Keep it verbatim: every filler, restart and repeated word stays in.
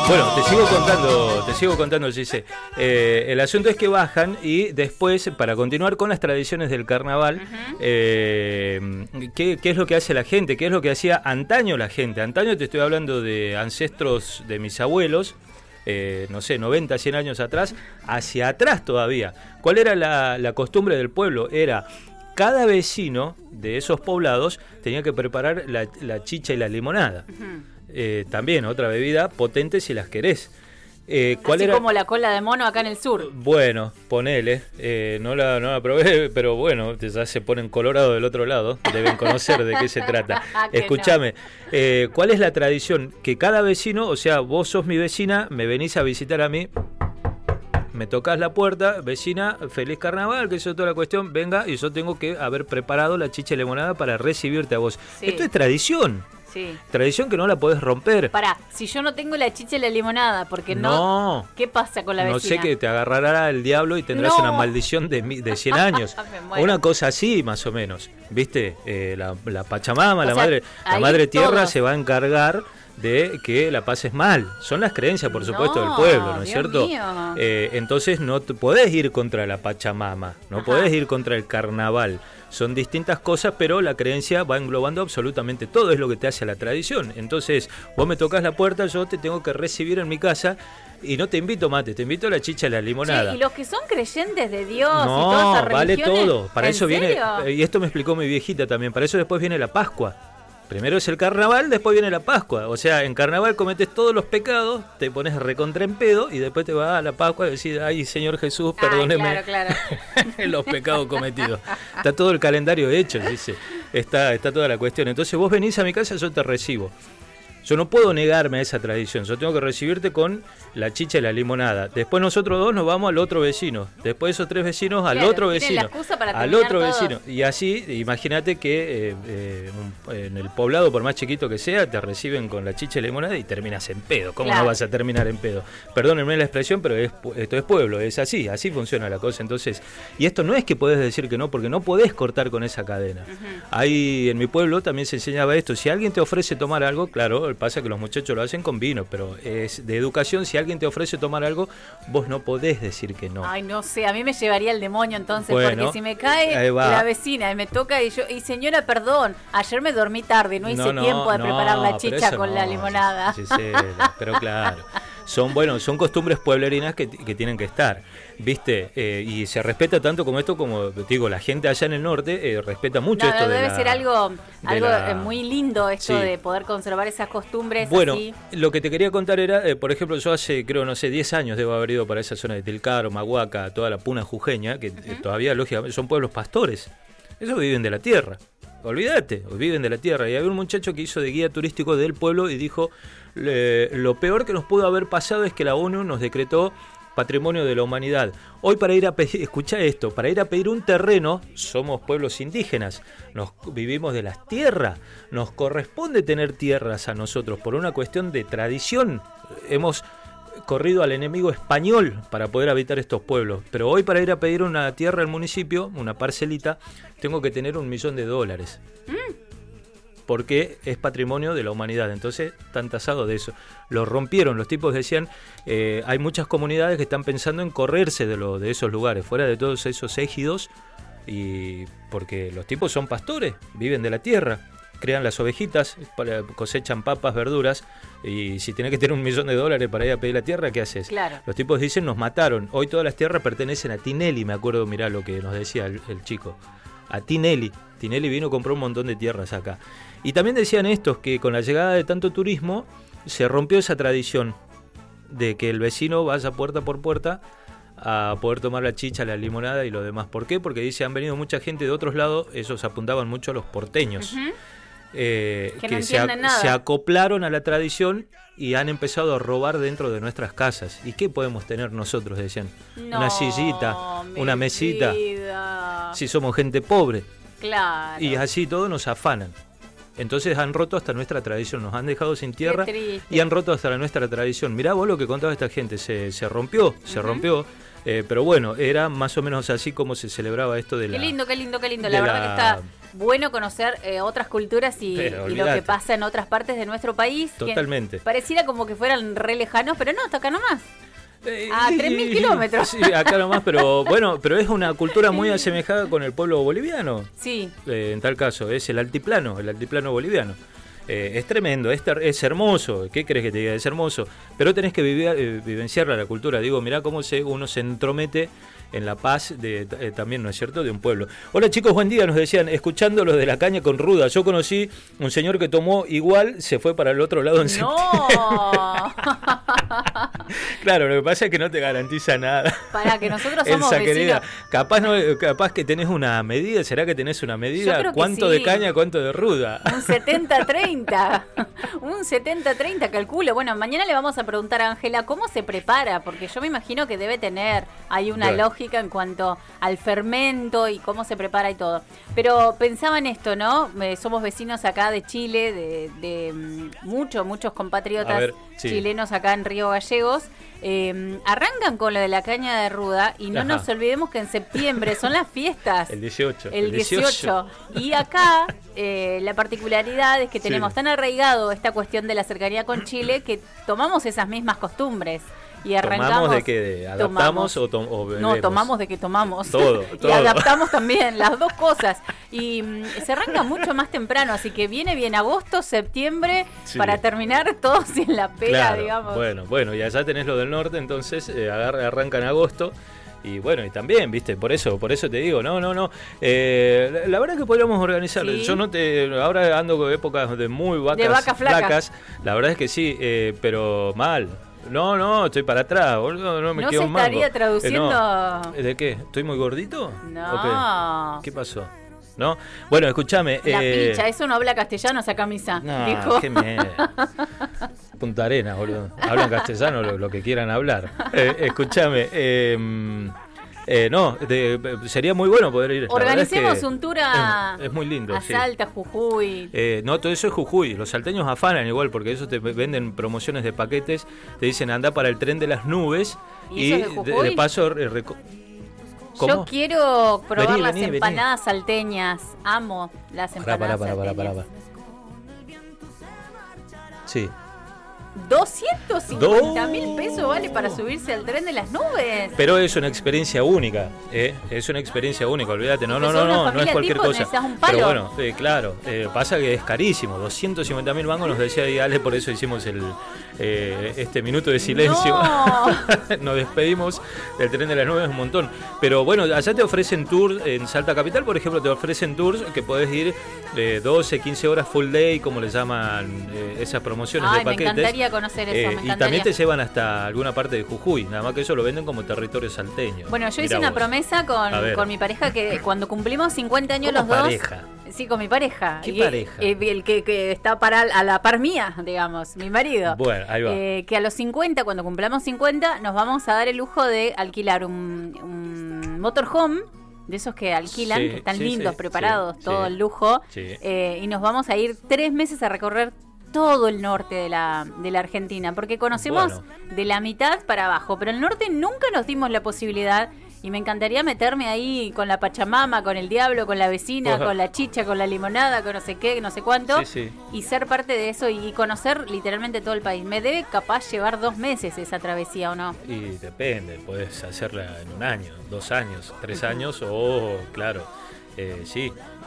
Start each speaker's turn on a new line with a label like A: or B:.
A: Bueno, te sigo contando, te sigo contando, Gise. Eh, el asunto es que bajan y después, para continuar con las tradiciones del carnaval, uh-huh. eh, ¿qué, ¿qué es lo que hace la gente? ¿Qué es lo que hacía antaño la gente? Antaño te estoy hablando de ancestros de mis abuelos, eh, no sé, noventa, cien años atrás, hacia atrás todavía. ¿Cuál era la, la costumbre del pueblo? Era... Cada vecino de esos poblados tenía que preparar la, la chicha y la limonada. Uh-huh. Eh, también otra bebida potente si las querés. Eh, ¿cuál
B: Así
A: era?
B: Como la cola de mono acá en el sur.
A: Bueno, ponele. Eh, no, la, no la probé, pero bueno, ya se ponen colorado del otro lado. Deben conocer de qué se trata. Escúchame, no. eh, ¿cuál es la tradición? Que cada vecino, o sea, vos sos mi vecina, me venís a visitar a mí. Me tocas la puerta, vecina, feliz carnaval, que eso es toda la cuestión, venga, y yo tengo que haber preparado la chicha y limonada para recibirte a vos. Sí. Esto es tradición.
B: Sí.
A: Tradición que no la podés romper.
B: Pará, si yo no tengo la chicha y la limonada, porque no, no ¿qué pasa con la vecina?
A: No sé, que te agarrará el diablo y tendrás no. una maldición de, de cien años. Una cosa así, más o menos. ¿Viste? Eh, la, la Pachamama, o la sea, madre, la madre tierra todos. Se va a encargar de que la pases mal. Son las creencias, por supuesto, no, del pueblo, ¿no es
B: Dios
A: cierto?
B: Eh,
A: entonces no te podés ir contra la Pachamama, no Ajá. podés ir contra el carnaval. Son distintas cosas, pero la creencia va englobando absolutamente todo, es lo que te hace a la tradición. Entonces, vos me tocas la puerta, yo te tengo que recibir en mi casa y no te invito mate, te invito a la chicha y la limonada.
B: Sí, y los que son creyentes de Dios
A: no,
B: y todas esas
A: vale
B: religiones,
A: todo. Para
B: ¿en
A: eso
B: serio?
A: Viene, y esto me explicó mi viejita también, para eso después viene la Pascua. Primero es el carnaval, después viene la Pascua. O sea, en carnaval cometes todos los pecados, te pones recontra en pedo y después te vas a la Pascua y decís, ay, Señor Jesús, perdóneme.
B: Ay, claro, claro.
A: los pecados cometidos. Está todo el calendario hecho, dice. Está, está toda la cuestión. Entonces vos venís a mi casa, yo te recibo. Yo no puedo negarme a esa tradición, yo tengo que recibirte con la chicha y la limonada. Después nosotros dos nos vamos al otro vecino. Después esos tres vecinos al
B: claro,
A: otro vecino.
B: La excusa para
A: al otro
B: todos.
A: vecino. Y así, imagínate que eh, eh, un, en el poblado, por más chiquito que sea, te reciben con la chicha y la limonada y terminas en pedo. ¿Cómo claro. no vas a terminar en pedo? Perdónenme la expresión, pero es, esto es pueblo, es así, así funciona la cosa. Entonces, y esto no es que podés decir que no, porque no podés cortar con esa cadena. Uh-huh. Ahí en mi pueblo también se enseñaba esto. Si alguien te ofrece tomar algo, claro, pasa que los muchachos lo hacen con vino, pero es de educación. Si alguien te ofrece tomar algo, vos no podés decir que no.
B: Ay, no sé, a mí me llevaría el demonio entonces,
A: bueno,
B: porque si me cae la vecina y me toca y yo, y señora, perdón, ayer me dormí tarde, no hice
A: no, no,
B: tiempo de
A: no,
B: preparar la chicha con
A: no,
B: la limonada.
A: Sí, sí, sí, pero claro. Son, bueno, son costumbres pueblerinas que, que tienen que estar, ¿viste? Eh, y se respeta tanto como esto, como digo, la gente allá en el norte eh, respeta mucho
B: no,
A: esto
B: no,
A: de
B: debe
A: la,
B: ser algo, algo
A: la...
B: muy lindo esto
A: sí.
B: de poder conservar esas costumbres.
A: Bueno,
B: así.
A: Lo que te quería contar era, eh, por ejemplo, yo hace, creo, no sé, diez años debo haber ido para esa zona de Tilcara, Mahuaca, toda la Puna Jujeña, que uh-huh. eh, todavía, lógicamente, son pueblos pastores. Esos viven de la tierra. Olvídate, viven de la tierra. Y había un muchacho que hizo de guía turístico del pueblo y dijo, eh, lo peor que nos pudo haber pasado es que la ONU nos decretó Patrimonio de la Humanidad. Hoy para ir a pedir, escucha esto, para ir a pedir un terreno, somos pueblos indígenas, nos vivimos de las tierras, nos corresponde tener tierras a nosotros por una cuestión de tradición. Hemos corrido al enemigo español para poder habitar estos pueblos, pero hoy para ir a pedir una tierra al municipio, una parcelita, tengo que tener un millón de dólares. Mm. Porque es patrimonio de la humanidad, entonces están tasados de eso. Lo rompieron, los tipos decían, eh, hay muchas comunidades que están pensando en correrse de, lo, de esos lugares, fuera de todos esos ejidos, y porque los tipos son pastores, viven de la tierra, crean las ovejitas, cosechan papas, verduras, y si tenés que tener un millón de dólares para ir a pedir la tierra, ¿qué haces?
B: Claro.
A: Los tipos dicen, nos mataron, hoy todas las tierras pertenecen a Tinelli, me acuerdo, mirá lo que nos decía el, el chico, a Tinelli. Tinelli vino y compró un montón de tierras acá. Y también decían estos que con la llegada de tanto turismo se rompió esa tradición de que el vecino vaya puerta por puerta a poder tomar la chicha, la limonada y lo demás. ¿Por qué? Porque dice, han venido mucha gente de otros lados, esos apuntaban mucho a los porteños, uh-huh. eh, que,
B: que no
A: se, a,
B: nada.
A: se acoplaron a la tradición y han empezado a robar dentro de nuestras casas. ¿Y qué podemos tener nosotros? Decían.
B: No,
A: una sillita, una mesita,
B: vida.
A: Si somos gente pobre.
B: Claro.
A: Y así todos nos afanan. Entonces han roto hasta nuestra tradición, nos han dejado sin tierra y han roto hasta nuestra tradición. Mirá vos lo que contaba esta gente, se, se rompió, se uh-huh. rompió, eh, pero bueno, era más o menos así como se celebraba esto de la...
B: Qué lindo, qué lindo, qué lindo, la verdad la, que está bueno conocer eh, otras culturas y, y lo que pasa en otras partes de nuestro país.
A: Totalmente.
B: Pareciera como que fueran re lejanos, pero no, hasta acá nomás.
A: Eh,
B: a tres mil kilómetros.
A: Sí, acá nomás, pero bueno, pero es una cultura muy asemejada con el pueblo boliviano.
B: Sí.
A: Eh, en tal caso, es el altiplano, el altiplano boliviano. Eh, es tremendo, es, es hermoso, ¿qué crees que te diga? Es hermoso, pero tenés que vivir, eh, vivenciarla la cultura. Digo, mirá cómo se, uno se entromete en la paz de, eh, también, ¿no es cierto?, de un pueblo. Hola chicos, buen día, nos decían, escuchando lo de la caña con ruda. Yo conocí un señor que tomó igual, se fue para el otro lado en
B: ¡No!
A: Claro, lo que pasa es que no te garantiza nada.
B: Para que nosotros somos vecinos.
A: Capaz, no, capaz que tenés una medida, ¿será que tenés una medida? ¿Cuánto
B: sí.
A: de caña, cuánto de ruda?
B: Un setenta treinta. Un setenta treinta, calculo. Bueno, mañana le vamos a preguntar a Ángela cómo se prepara, porque yo me imagino que debe tener, hay una bueno. lógica en cuanto al fermento y cómo se prepara y todo. Pero pensaba en esto, ¿no? Eh, somos vecinos acá de Chile, de, de um, muchos, muchos compatriotas ver, sí. chilenos acá en Río Gallegos. Eh, arrancan con lo de la caña de ruda y no Ajá. nos olvidemos que en septiembre son las fiestas.
A: El dieciocho.
B: El dieciocho. Y acá eh, la particularidad es que tenemos sí. tan arraigado esta cuestión de la cercanía con Chile que tomamos esas mismas costumbres. Y arrancamos.
A: ¿Tomamos de qué? ¿De ¿Adaptamos o, to o bebemos?
B: No, tomamos de que tomamos.
A: Todo, todo.
B: Y adaptamos también, las dos cosas. Y mm, se arranca mucho más temprano, así que viene bien agosto, septiembre, sí. para terminar todos en la pera,
A: claro.
B: digamos.
A: Bueno, bueno, y allá tenés lo del norte, entonces eh, arranca en agosto. Y bueno, y también, viste, por eso, por eso te digo, no, no, no. Eh, la, la verdad que podríamos organizar. ¿Sí? Yo no te, ahora ando con épocas de muy vacas,
B: de vacas flacas.
A: flacas. La verdad es que sí, eh, pero mal. No, no, estoy para atrás, boludo, no me
B: ¿No
A: quedo
B: se
A: un mango.
B: estaría traduciendo?
A: Eh, no. ¿De qué? ¿Estoy muy gordito?
B: No.
A: ¿Qué pasó? ¿No? Bueno, escúchame.
B: La
A: eh...
B: picha, eso no habla castellano esa camisa.
A: No,
B: dijo.
A: qué mierda. Punta Arenas, boludo. Hablan castellano lo, lo que quieran hablar. Eh, escúchame, eh... Eh, no, de, sería muy bueno poder ir.
B: Organicemos
A: es que
B: un tour a,
A: es, es muy lindo,
B: a
A: sí.
B: Salta, Jujuy.
A: Eh, no, todo eso es Jujuy. Los salteños afanan igual porque eso te venden promociones de paquetes. Te dicen anda para el tren de las nubes.
B: Y,
A: y
B: de,
A: de, de paso... Eh,
B: ¿Cómo? Yo quiero probar vení,
A: las
B: vení, empanadas vení. salteñas. Amo las empanadas
A: pará, pará,
B: salteñas.
A: Pará, pará, pará. Sí.
B: doscientos cincuenta mil pesos vale para subirse al tren de las nubes.
A: Pero es una experiencia única, ¿eh? Es una experiencia única, olvídate. No, no, no, no, no es cualquier
B: tipo,
A: cosa.
B: Un palo.
A: Pero bueno, eh, claro, eh, pasa que es carísimo. doscientos cincuenta mil mangos nos decía Diale, por eso hicimos el eh, este minuto de silencio.
B: No.
A: Nos despedimos del tren de las nubes un montón. Pero bueno, allá te ofrecen tours, en Salta Capital, por ejemplo, te ofrecen tours que podés ir eh, doce, quince horas full day, como le llaman eh, esas promociones
B: Ay,
A: de paquetes.
B: Me encantaría conocer eso,
A: eh,
B: me encantaría.
A: Y también te llevan hasta alguna parte de Jujuy, nada más que eso lo venden como territorio salteño.
B: Bueno, yo
A: Mirá
B: hice una
A: vos.
B: promesa con, con mi pareja que cuando cumplimos cincuenta años los dos.
A: pareja?
B: Sí, con mi pareja.
A: ¿Qué
B: y,
A: pareja?
B: El, el que, que está para, a la par mía, digamos, mi marido.
A: Bueno, ahí va.
B: Eh, que a los cincuenta, cuando cumplamos cincuenta, nos vamos a dar el lujo de alquilar un, un motorhome. De esos que alquilan,
A: sí,
B: que están
A: sí,
B: lindos,
A: sí,
B: preparados,
A: sí,
B: todo
A: sí,
B: el lujo.
A: Sí.
B: Eh, y nos vamos a ir tres meses a recorrer todo el norte de la, de la Argentina, porque conocemos
A: bueno.
B: de la mitad para abajo, pero el norte nunca nos dimos la posibilidad. Y me encantaría meterme ahí con la Pachamama, con el diablo, con la vecina, uh-huh. con la chicha, con la limonada, con no sé qué, no sé cuánto.
A: Sí, sí.
B: Y ser parte de eso y conocer literalmente todo el país. Me debe capaz llevar dos meses esa travesía, ¿o no?
A: Y depende, puedes hacerla en un año, dos años, tres años o, claro, eh, sí.